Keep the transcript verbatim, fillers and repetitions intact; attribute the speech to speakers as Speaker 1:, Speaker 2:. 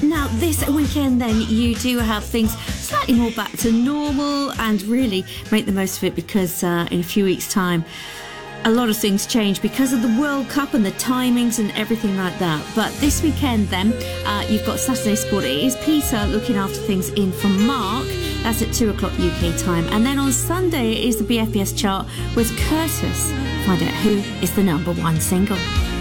Speaker 1: Now, this weekend, then, you do have things slightly more back to normal, and really make the most of it, because uh, in a few weeks' time, a lot of things change because of the World Cup and the timings and everything like that. But this weekend, then, uh, you've got Saturday Sport. It is Peter looking after things in for Mark. That's at two o'clock U K time. And then on Sunday, it is the B F B S chart with Curtis. Find out who is the number one single.